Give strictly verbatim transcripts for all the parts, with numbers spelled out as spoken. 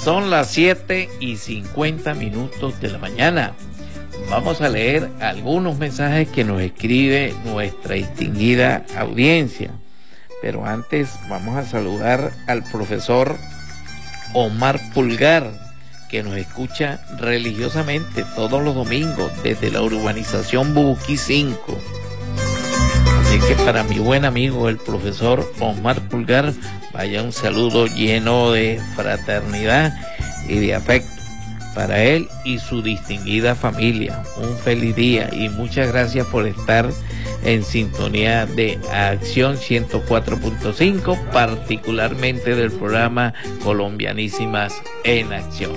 Son las siete y cincuenta minutos de la mañana. Vamos a leer algunos mensajes que nos escribe nuestra distinguida audiencia. Pero antes vamos a saludar al profesor Omar Pulgar, que nos escucha religiosamente todos los domingos desde la urbanización Bubuquí cinco. Así que para mi buen amigo el profesor Omar Pulgar, vaya un saludo lleno de fraternidad y de afecto para él y su distinguida familia. Un feliz día y muchas gracias por estar en sintonía de Acción ciento cuatro punto cinco, particularmente del programa Colombianísimas en Acción.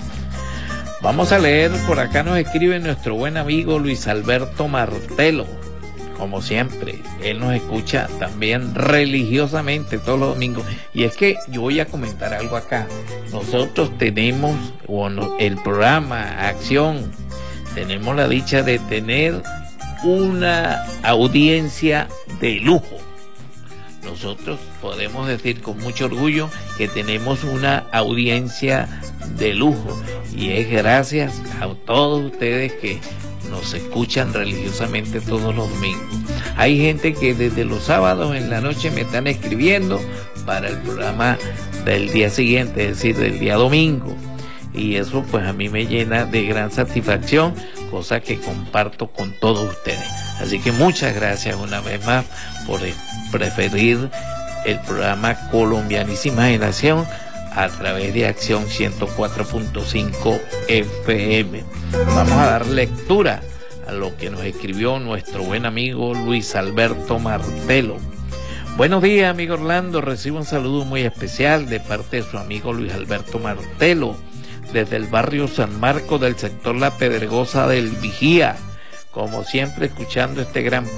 Vamos a leer, por acá nos escribe nuestro buen amigo Luis Alberto Martelo. Como siempre, él nos escucha también religiosamente todos los domingos. Y es que yo voy a comentar algo acá. Nosotros tenemos, bueno, el programa Acción, tenemos la dicha de tener una audiencia de lujo. Nosotros podemos decir con mucho orgullo que tenemos una audiencia de lujo. Y es gracias a todos ustedes que nos escuchan religiosamente todos los domingos. Hay gente que desde los sábados en la noche me están escribiendo para el programa del día siguiente, es decir, del día domingo. Y eso pues a mí me llena de gran satisfacción, cosa que comparto con todos ustedes. Así que muchas gracias una vez más por preferir el programa Colombianísimas en Acción a través de Acción ciento cuatro punto cinco F M. Vamos a dar lectura a lo que nos escribió nuestro buen amigo Luis Alberto Martelo. Buenos días, amigo Orlando. Recibo un saludo muy especial de parte de su amigo Luis Alberto Martelo, desde el barrio San Marcos del sector La Pedregosa del Vigía. Como siempre, escuchando este gran